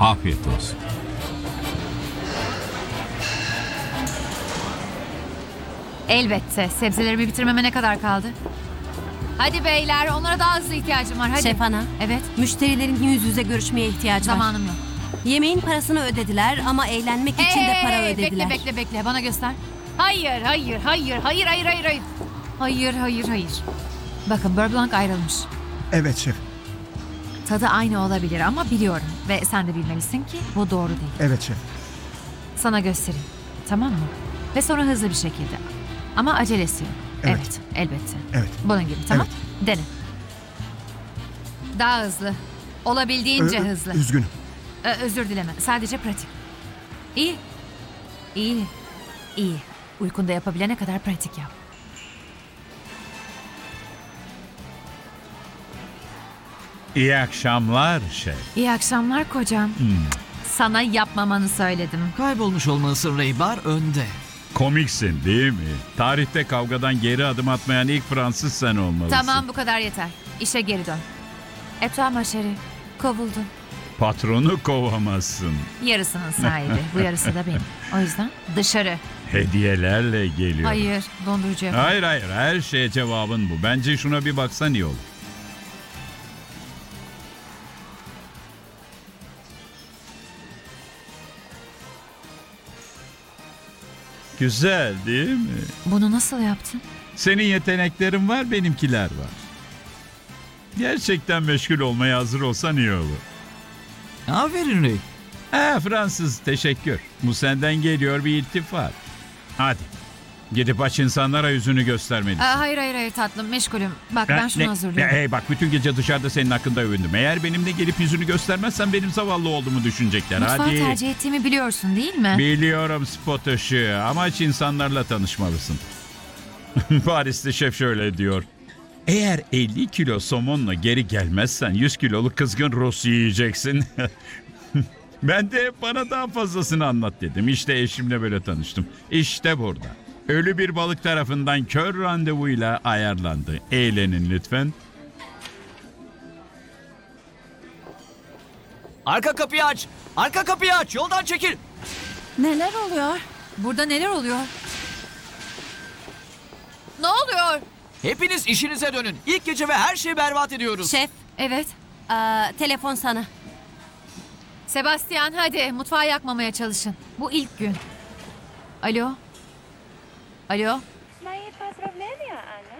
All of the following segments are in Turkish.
Afiyet olsun. Elbette. Sebzelerimi bitirmeme ne kadar kaldı? Hadi beyler, onlara daha hızlı ihtiyacım var. Hadi. Şef Ana, Evet, müşterilerin yüz yüze görüşmeye ihtiyacı var. zamanım yok. Yemeğin parasını ödediler ama eğlenmek için de para ödediler. Bekle. Bana göster. Hayır. Hayır. Bakın, Beurre Blanc ayrılmış. Evet şef. Tadı aynı olabilir ama biliyorum. Ve sen de bilmelisin ki bu doğru değil. Evet şef. Sana göstereyim. Tamam mı? Ve sonra hızlı bir şekilde. Ama acelesi yok. Evet. Evet, elbette. Evet. Bunun gibi, tamam? Dene. Daha hızlı. Olabildiğince hızlı. Üzgünüm. Özür dileme. Sadece pratik. İyi. Uykunda yapabilene kadar pratik yap. İyi akşamlar şef. İyi akşamlar kocam. Sana yapmamanı söyledim. Kaybolmuş olmalısın Raybar önde. Komiksin değil mi? Tarihte kavgadan geri adım atmayan ilk Fransız sen olmalısın. Tamam, bu kadar yeter. İşe geri dön. Etwa Şeri. Kovuldun. Patronu kovamazsın. Yarısının sahibi. Bu yarısı da benim. O yüzden dışarı. Hediyelerle geliyor. Hayır, dondurucu yapalım. Hayır, her şeye cevabın bu. Bence şuna bir baksan iyi olur. Güzel değil mi? Bunu nasıl yaptın? Senin yeteneklerin var, benimkiler var. Gerçekten meşgul olmaya hazır olsan iyi olur. Aferin Ray. Fransız, teşekkür. Bu senden geliyor, bir iltifat. Hadi. Gidip aç insanlara yüzünü göstermelisin. Hayır tatlım, meşgulüm. Bak ben şunu hazırlıyorum. Hey bak, bütün gece dışarıda senin hakkında övündüm. Eğer benimle gelip yüzünü göstermezsen benim zavallı olduğumu düşünecekler. Mutfağı Hadi. tercih ettiğimi biliyorsun değil mi? Biliyorum spot ışığı. Amaç insanlarla tanışmalısın. Parisli şef şöyle diyor. Eğer 50 kilo somonla geri gelmezsen 100 kiloluk kızgın Rus yiyeceksin. Ben de bana daha fazlasını anlat dedim. İşte eşimle böyle tanıştım. İşte burada. Ölü bir balık tarafından kör randevuyla ayarlandı. Eğlenin lütfen. Arka kapıyı aç. Arka kapıyı aç. Yoldan çekil. Neler oluyor? Burada neler oluyor? Ne oluyor? Hepiniz işinize dönün. İlk gece ve her şeyi berbat ediyoruz. Şef, Evet. telefon sana. Sebastian, hadi mutfağı yakmamaya çalışın. Bu ilk gün. Alo? Мои поздравления, Анна.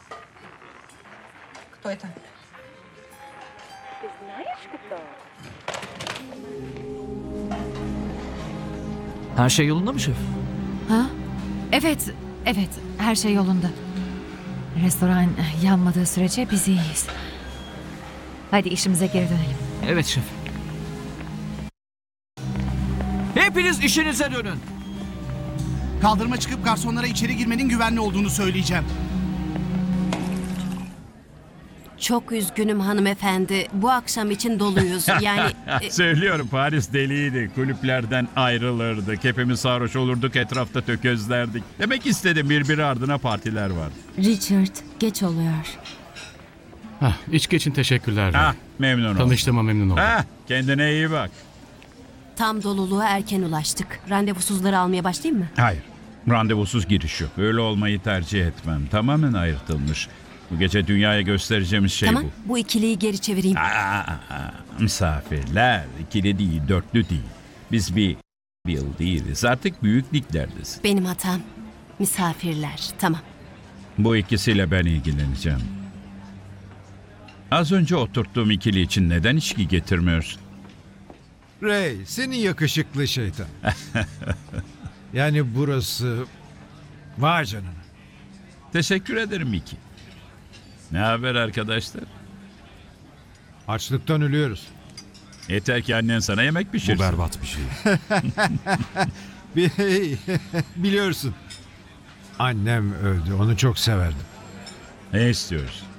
Кто это? Ты знаешь, кто? Her şey yolunda mı şef? Ha? Evet. Her şey yolunda. Restoran yanmadığı sürece biz iyiyiz. Hadi işimize geri dönelim. Evet şef. Hepiniz işinize dönün. Kaldırıma çıkıp garsonlara içeri girmenin güvenli olduğunu söyleyeceğim. Çok üzgünüm hanımefendi. Bu akşam için doluyuz. Yani Söylüyorum, Paris deliydi. Kulüplerden ayrılırdık. Hepimiz sarhoş olurduk, etrafta tökezlerdik. Demek istedim, birbiri ardına partiler var. Richard, geç oluyor. İçki için teşekkürler. Memnun oldum. Tanıştığıma memnun oldum. Kendine iyi bak. Tam doluluğa erken ulaştık. Randevusuzları almaya başlayayım mı? Hayır, randevusuz giriş yok. Öyle olmayı tercih etmem. Tamamen ayırtılmış. Bu gece dünyaya göstereceğimiz şey Tamam, bu. bu ikiliyi geri çevireyim. Misafirler, ikili değil, dörtlü değil. Biz bir yıl değiliz. Artık büyük liglerdeyiz. Benim hatam. Misafirler, tamam. Bu ikisiyle ben ilgileneceğim. Az önce oturttuğum ikili için neden içki getirmiyorsun? Ray, senin yakışıklı şeytan. Yani burası... Vay canına. Teşekkür ederim Miki. Ne haber arkadaşlar? Açlıktan ölüyoruz. Yeter ki annen sana yemek pişirsin. Bu berbat bir şey. Biliyorsun. Annem öldü. Onu çok severdim. Ne istiyorsun?